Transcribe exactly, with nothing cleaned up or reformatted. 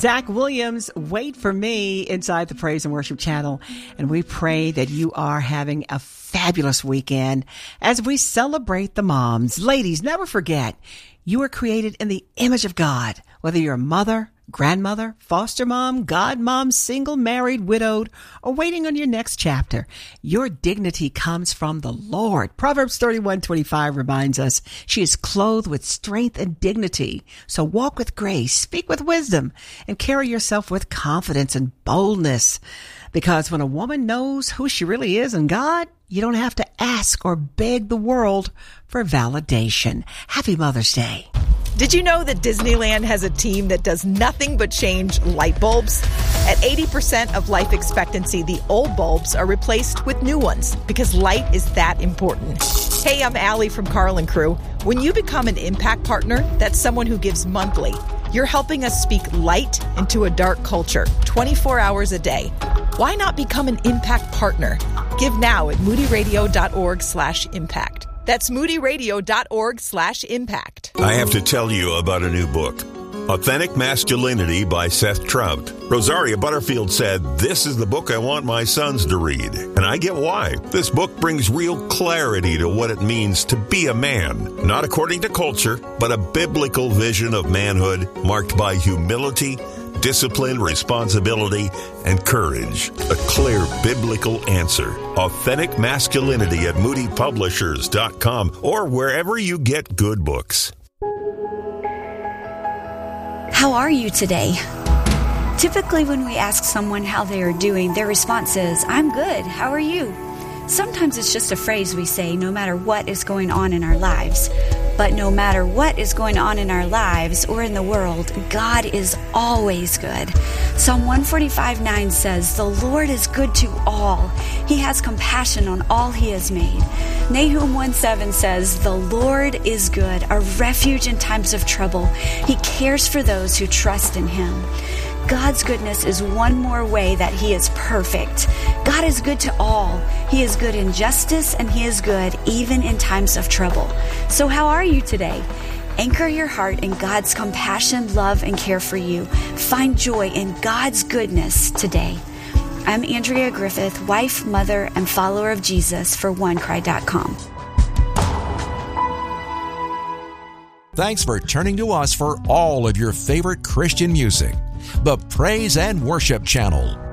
Zach Williams, Wait for Me, inside the Praise and Worship Channel. And we pray that you are having a fabulous weekend as we celebrate the moms. Ladies, never forget, you were created in the image of God. Whether you're a mother, grandmother, foster mom, godmom, single, married, widowed, or waiting on your next chapter, your dignity comes from the Lord. Proverbs thirty-one twenty-five reminds us she is clothed with strength and dignity. So walk with grace, speak with wisdom, and carry yourself with confidence and boldness. Because when a woman knows who she really is in God, you don't have to ask or beg the world for validation. Happy Mother's Day. Did you know that Disneyland has a team that does nothing but change light bulbs? At eighty percent of life expectancy, the old bulbs are replaced with new ones because light is that important. Hey, I'm Allie from Carl and Crew. When you become an Impact Partner, that's someone who gives monthly. You're helping us speak light into a dark culture, twenty-four hours a day. Why not become an Impact Partner? Give now at moodyradio.org slash impact. That's moodyradio.org slash impact. I have to tell you about a new book, Authentic Masculinity by Seth Trout. Rosaria Butterfield said, "This is the book I want my sons to read." And I get why. This book brings real clarity to what it means to be a man. Not according to culture, but a biblical vision of manhood marked by humility, discipline, responsibility, and courage. A clear biblical answer. Authentic Masculinity at moody publishers dot com or wherever you get good books. How are you today? Typically, when we ask someone how they are doing, their response is, "I'm good. How are you?" Sometimes it's just a phrase we say no matter what is going on in our lives. But no matter what is going on in our lives or in the world, God is always good. Psalm one forty-five nine says, "The Lord is good to all. He has compassion on all He has made." Nahum one seven says, "The Lord is good, a refuge in times of trouble. He cares for those who trust in Him." God's goodness is one more way that He is perfect. God is good to all. He is good in justice, and He is good even in times of trouble. So how are you today? Anchor your heart in God's compassion, love, and care for you. Find joy in God's goodness today. I'm Andrea Griffith, wife, mother, and follower of Jesus for one cry dot com. Thanks for turning to us for all of your favorite Christian music. The Praise and Worship Channel.